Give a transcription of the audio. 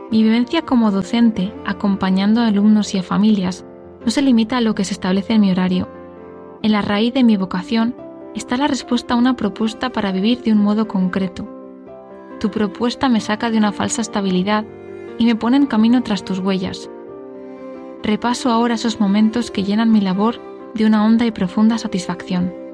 Mi vivencia como docente, acompañando a alumnos y a familias, no se limita a lo que se establece en mi horario. En la raíz de mi vocación está la respuesta a una propuesta para vivir de un modo concreto. Tu propuesta me saca de una falsa estabilidad y me pone en camino tras tus huellas. Repaso ahora esos momentos que llenan mi labor de una honda y profunda satisfacción.